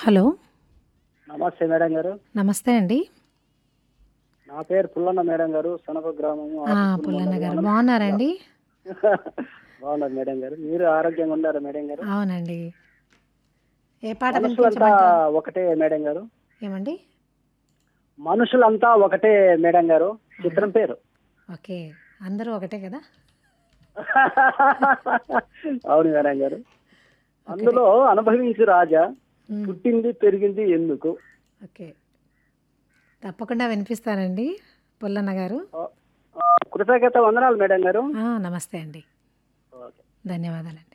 Hello. నమస్తే madam గారు. నమస్తే అండి. నా పేరు పుల్లన్న మేడం గారు. సనప గ్రామము, ఆత్మకూరు పుల్లన్న మండలం, గారు అనంతపురం జిల్లా. బాగున్నారండి? బాగున్నారు మేడం గారు. మీరు ఆరోగ్యంగా ఉన్నారా మేడం గారు? అవునండి. ఏ పాట మనుషులంతా వినిపించమంటారు? ఒకటే మేడం గారు. ఏమండి? మనుషులంతా ఒకటే మేడం గారు. అవునా? చిత్రం పేరు. ఓకే. అందరూ ఒకటే కదా? అవును మేడం గారు. ఒకటే. అందులో అనుభవించు రాజా, హ్మ్. పుట్టింది పెరిగింది ఎందుకు? ఓకే. తప్పకుండా వినిపిస్తానండి పుల్లన్న గారు. కృతజ్ఞత వందనాలు మేడం గారు. నమస్తే అండి. ఓకే. ధన్యవాదాలండి.